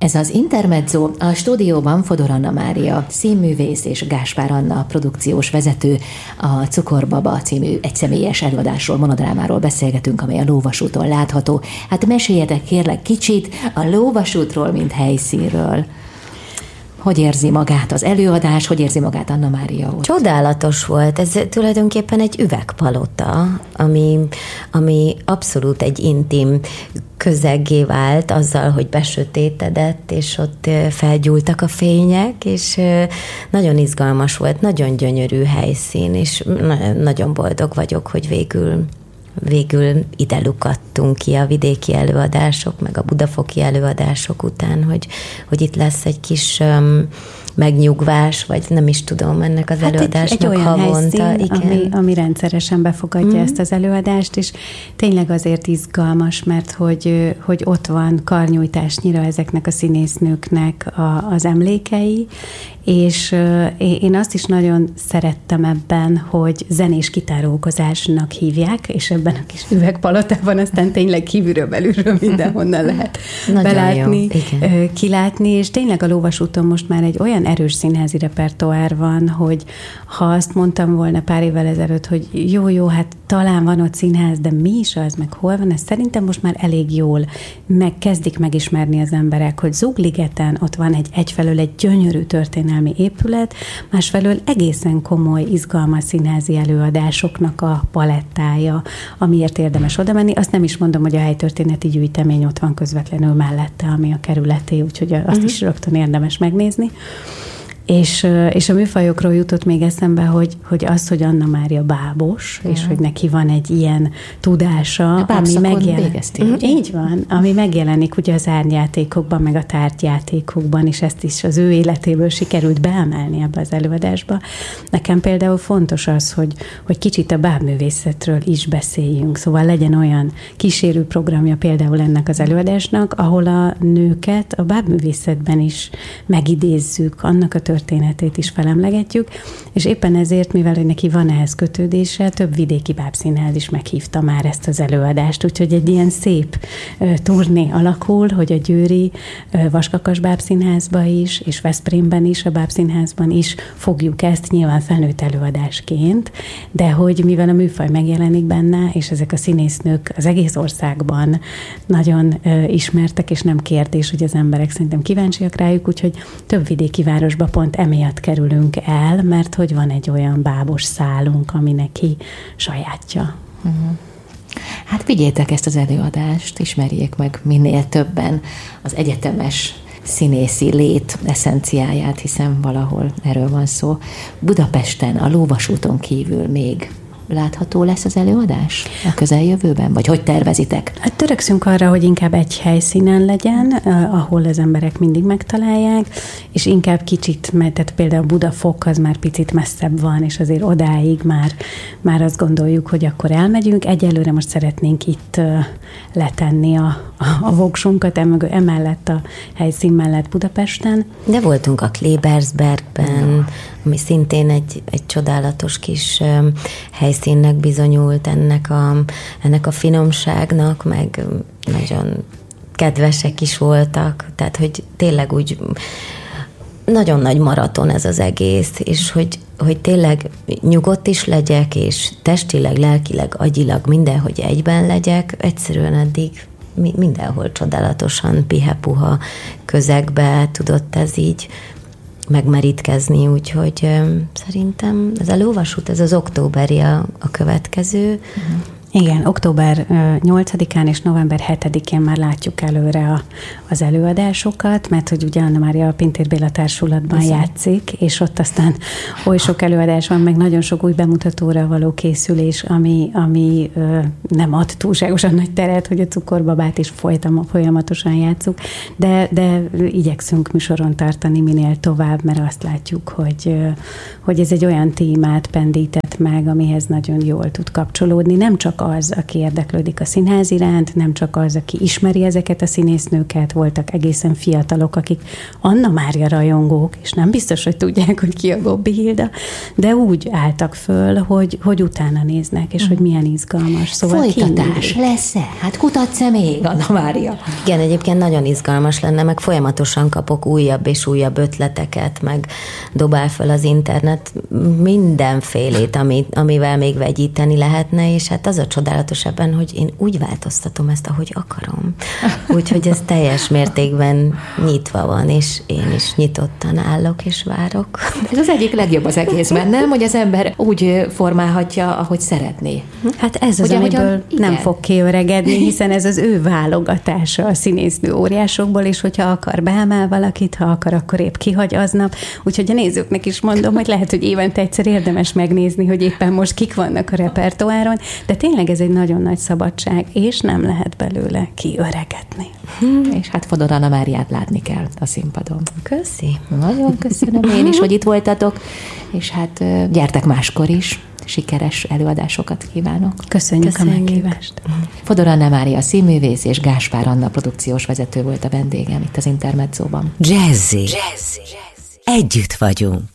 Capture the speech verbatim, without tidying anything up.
Ez az Intermezzo, a stúdióban Fodor Anna Mária, színművész és Gáspár Anna produkciós vezető. A Cukorbaba című egyszemélyes előadásról, monodrámáról beszélgetünk, amely a Lóvasúton látható. Hát meséljetek kérlek kicsit a Lóvasútról, mint helyszínről. Hogy érzi magát az előadás, hogy érzi magát Anna Mária ott? Csodálatos volt. Ez tulajdonképpen egy üvegpalota, ami, ami abszolút egy intim közeggé vált azzal, hogy besötétedett, és ott felgyúltak a fények, és nagyon izgalmas volt, nagyon gyönyörű helyszín, és nagyon boldog vagyok, hogy végül végül ide lukadtunk ki a vidéki előadások, meg a budafoki előadások után, hogy, hogy itt lesz egy kis um, megnyugvás, vagy nem is tudom, ennek az hát előadásnak egy, egy havonta. Helyszín, igen. Ami, ami rendszeresen befogadja mm. ezt az előadást, és tényleg azért izgalmas, mert hogy, hogy ott van karnyújtásnyira ezeknek a színésznőknek a, az emlékei, és uh, én azt is nagyon szerettem ebben, hogy zenés kitárókozásnak hívják, és ebben a kis üvegpalotában aztán tényleg kívülről, belülről mindenhonnan lehet belátni, uh, kilátni, és tényleg a Lóvasúton most már egy olyan erős színházi repertoár van, hogy ha azt mondtam volna pár évvel ezelőtt, hogy jó-jó, hát talán van ott színház, de mi is az, meg hol van, ez szerintem most már elég jól megkezdik megismerni az emberek, hogy Zugligeten ott van egy egyfelől egy gyönyörű történelmi épület, másfelől egészen komoly, izgalmas színházi előadásoknak a palettája, amiért érdemes oda menni. Azt nem is mondom, hogy a helytörténeti gyűjtemény ott van közvetlenül mellette, ami a kerületé, úgyhogy azt uh-huh. is rögtön érdemes megnézni. És, és a műfajokról jutott még eszembe, hogy, hogy az, hogy Anna Mária bábos, uh-huh. és hogy neki van egy ilyen tudása, ami megjelenik. Így van, ami megjelenik ugye az árnyjátékokban, meg a tárgyjátékokban, és ezt is az ő életéből sikerült beemelni ebbe az előadásba. Nekem például fontos az, hogy, hogy kicsit a bábművészetről is beszéljünk, szóval legyen olyan kísérő programja például ennek az előadásnak, ahol a nőket a bábművészetben is megidézzük, annak a történetét is felemlegetjük, és éppen ezért, mivel hogy neki van ehhez kötődése, több vidéki bábszínház is meghívta már ezt az előadást, úgyhogy egy ilyen szép uh, turné alakul, hogy a győri uh, Vaskakas bábszínházba is, és Veszprémben is, a bábszínházban is fogjuk ezt nyilván felnőtt előadásként, de hogy mivel a műfaj megjelenik benne, és ezek a színésznők az egész országban nagyon uh, ismertek, és nem kérdés, hogy az emberek szerintem kíváncsiak rájuk, úgyhogy több vidéki városba pont emiatt kerülünk el, mert hogy van egy olyan bábos szálunk, ami neki sajátja. Uh-huh. Hát vigyétek ezt az előadást, ismerjék meg minél többen az egyetemes színészi lét eszenciáját, hiszen valahol erről van szó. Budapesten, a Lóvasúton kívül még látható lesz az előadás a közeljövőben? Vagy hogy tervezitek? Hát törekszünk arra, hogy inkább egy helyszínen legyen, ahol az emberek mindig megtalálják, és inkább kicsit, mert tehát például Budafok az már picit messzebb van, és azért odáig már, már azt gondoljuk, hogy akkor elmegyünk. Egyelőre most szeretnénk itt letenni a, a, a voksunkat, emellett a helyszín mellett Budapesten. De voltunk a Klebersbergben, no. ami szintén egy, egy csodálatos kis helyszínnek bizonyult ennek a, ennek a finomságnak, meg nagyon kedvesek is voltak, tehát hogy tényleg úgy nagyon nagy maraton ez az egész, és hogy, hogy tényleg nyugodt is legyek, és testileg, lelkileg, agyilag mindenhogy egyben legyek, egyszerűen eddig mindenhol csodálatosan pihe-puha közegbe tudott ez így megmerítkezni, úgyhogy um, szerintem ez a Lóvasút, ez az októberi a, a következő. Uh-huh. Igen, október nyolcadikán és november hetedikén már látjuk előre a, az előadásokat, mert hogy ugye Anna Mária a Pintér Béla Társulatban Viszont. játszik, és ott aztán oly sok előadás van, meg nagyon sok új bemutatóra való készülés, ami, ami ö, nem ad túlságosan nagy teret, hogy a Cukorbabát is folytam, folyamatosan játsszuk, de, de igyekszünk műsoron tartani minél tovább, mert azt látjuk, hogy, hogy ez egy olyan témát pendített meg, amihez nagyon jól tud kapcsolódni, nem csak az, aki érdeklődik a színház iránt, nem csak az, aki ismeri ezeket a színésznőket, voltak egészen fiatalok, akik Anna Mária rajongók, és nem biztos, hogy tudják, hogy ki a Gobbi Hilda, de úgy álltak föl, hogy, hogy utána néznek, és mm. hogy milyen izgalmas. Szóval folytatás lesz-e? Hát kutatsz-e még, Anna Mária? Igen, egyébként nagyon izgalmas lenne, meg folyamatosan kapok újabb és újabb ötleteket, meg dobál fel az internet mindenfélét, ami, amivel még vegyíteni lehetne, és hát az a csodálatos ebben, hogy én úgy változtatom ezt, ahogy akarom. Úgyhogy ez teljes mértékben nyitva van, és én is nyitottan állok és várok. Ez az egyik legjobb az egészben, nem? Hogy az ember úgy formálhatja, ahogy szeretné. Hát ez az, ugye, amiből nem fog kiöregedni, hiszen ez az ő válogatása a színésznő óriásokból, és hogyha akar, beemel valakit, ha akar, akkor épp kihagy aznap. Úgyhogy a nézőknek is mondom, hogy lehet, hogy évente egyszer érdemes megnézni, hogy éppen most kik vannak a repertoáron, de tényleg ez egy nagyon nagy szabadság, és nem lehet belőle kiöregedni. Hmm. És hát Fodor Anna Máriát látni kell a színpadon. Köszi. Nagyon köszönöm én is, hogy itt voltatok, és hát gyertek máskor is. Sikeres előadásokat kívánok. Köszönjük, Köszönjük. a meghívást. Fodor Anna Mária színművész és Gáspár Anna produkciós vezető volt a vendégem itt az Intermedzóban. Jazzy. Jazzy. Együtt vagyunk.